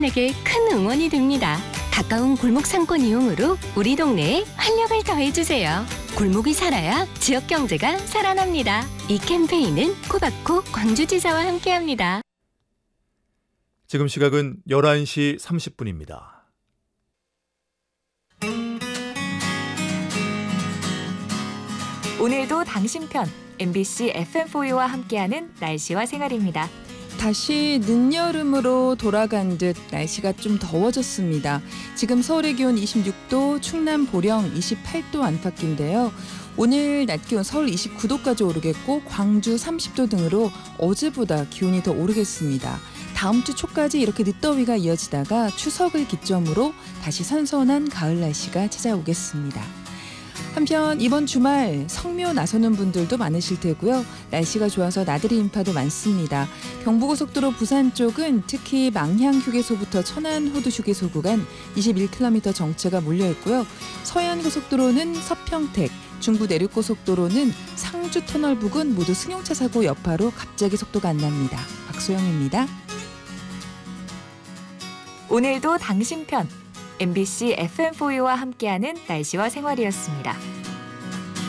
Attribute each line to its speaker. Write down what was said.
Speaker 1: 내게 큰 응원이 됩니다. 가까운 골목 상권 이용으로 우리 동네에 활력을 더해주세요. 골목이 살아야 지역 경제가 살아납니다. 이 캠페인은 코바코 광주지사와 함께합니다.
Speaker 2: 지금 시각은 11시 30분입니다.
Speaker 3: 오늘도 당신 편 MBC FM4U와 함께하는 날씨와 생활입니다.
Speaker 4: 다시 늦여름으로 돌아간 듯 날씨가 좀 더워졌습니다. 지금 서울의 기온 26도, 충남 보령 28도 안팎인데요. 오늘 낮 기온 서울 29도까지 오르겠고 광주 30도 등으로 어제보다 기온이 더 오르겠습니다. 다음 주 초까지 이렇게 늦더위가 이어지다가 추석을 기점으로 다시 선선한 가을 날씨가 찾아오겠습니다. 한편 이번 주말 성묘 나서는 분들도 많으실 테고요. 날씨가 좋아서 나들이 인파도 많습니다. 경부고속도로 부산 쪽은 특히 망향 휴게소부터 천안 호두 휴게소 구간 21km 정체가 몰려있고요. 서해안고속도로는 서평택, 중부 내륙고속도로는 상주 터널 부근 모두 승용차 사고 여파로 갑자기 속도가 안 납니다. 박소영입니다.
Speaker 3: 오늘도 당신 편 MBC FM4U와 함께하는 날씨와 생활이었습니다.